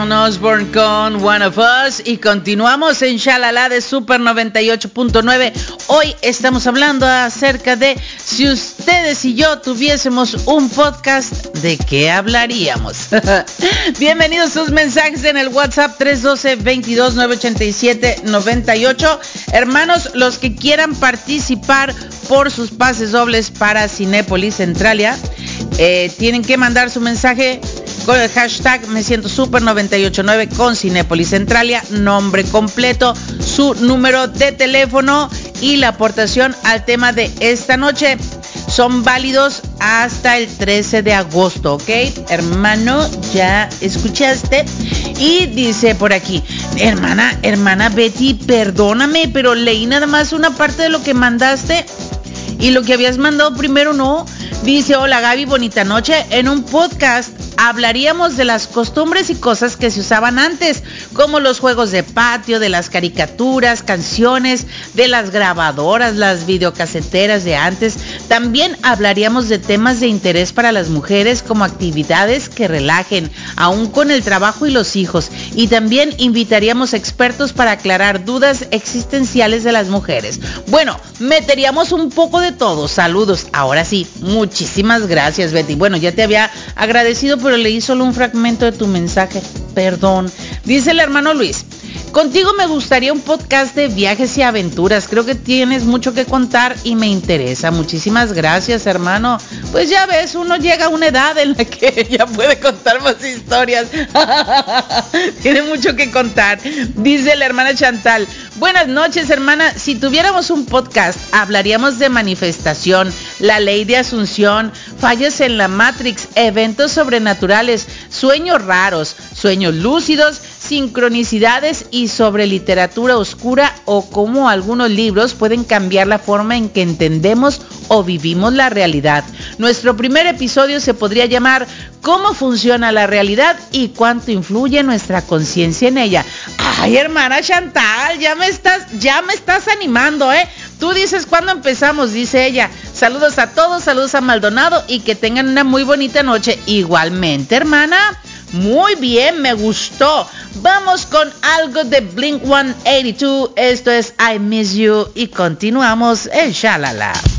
Osborne con One of Us y continuamos en Shalala de Super 98.9. Hoy estamos hablando acerca de si ustedes y yo tuviésemos un podcast, ¿de qué hablaríamos? Bienvenidos sus mensajes en el WhatsApp 312-22-987-98. Hermanos, los que quieran participar por sus pases dobles para Cinépolis Centralia, tienen que mandar su mensaje con el hashtag Me Siento Super 989 con Cinépolis Centralia, nombre completo, su número de teléfono y la aportación al tema de esta noche. Son válidos hasta el 13 de agosto, ¿ok? Hermano, ya escuchaste. Y dice por aquí, hermana Betty, perdóname, pero leí nada más una parte de lo que mandaste y lo que habías mandado primero no. Dice, hola Gaby, bonita noche. En un podcast hablaríamos de las costumbres y cosas que se usaban antes, como los juegos de patio, de las caricaturas, canciones, de las grabadoras, las videocaseteras de antes. También hablaríamos de temas de interés para las mujeres, como actividades que relajen, aún con el trabajo y los hijos. Y también invitaríamos expertos para aclarar dudas existenciales de las mujeres. Bueno, meteríamos un poco de todo. Saludos. Ahora sí, muchísimas gracias, Betty. Bueno, ya te había agradecido, pero leí solo un fragmento de tu mensaje. Perdón. Dice el hermano Luis, contigo me gustaría un podcast de viajes y aventuras. Creo que tienes mucho que contar y me interesa. Muchísimas gracias, hermano. Pues ya ves, uno llega a una edad en la que ya puede contar más historias. Tiene mucho que contar. Dice la hermana Chantal, buenas noches, hermana. Si tuviéramos un podcast, hablaríamos de manifestación, la ley de Asunción, fallas en la Matrix, eventos sobrenaturales, sueños raros, sueños lúcidos, sincronicidades y sobre literatura oscura o cómo algunos libros pueden cambiar la forma en que entendemos o vivimos la realidad. Nuestro primer episodio se podría llamar ¿Cómo funciona la realidad y cuánto influye nuestra conciencia en ella? Ay, hermana Chantal, ya me estás animando, ¿eh? Tú dices cuándo empezamos, dice ella. Saludos a todos, saludos a Maldonado y que tengan una muy bonita noche. Igualmente, hermana. Muy bien, me gustó. Vamos con algo de Blink-182. Esto es I Miss You y continuamos en Shalala.